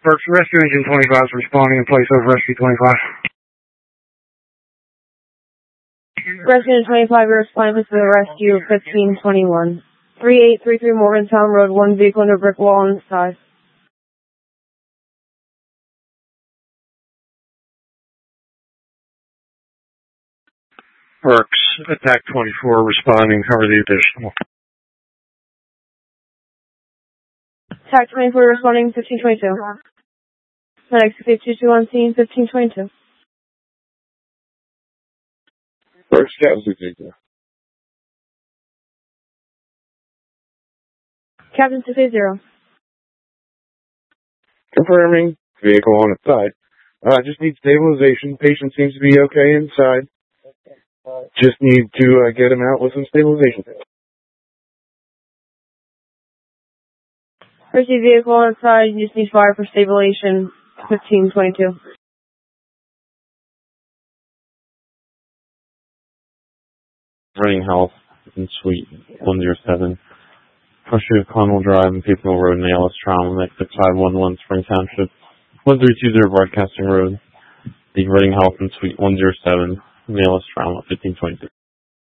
Works. Rescue Engine 25 is responding in place of Rescue 25. Rescue Engine 25, you're responding to the rescue 1521. 3833 Morgantown Road, one vehicle under brick wall on the side. Works. Attack 24 responding. Cover the additional. Attack 24 responding 1522. Medic 622 on scene 1522. Works. Captain 682. Captain 680. Confirming. Vehicle on its side. Just need stabilization. Patient seems to be okay inside. Just need to get him out with some stabilization. Receive vehicle on its side, you just need fire for stabilization 1522. Running health in suite 107. Pursuit Connell Drive and People Mill Road, ALS Trauma, Mech 6511 Spring Township, 1320 Broadcasting Road. The Running Health in suite 107, ALS Trauma 1522.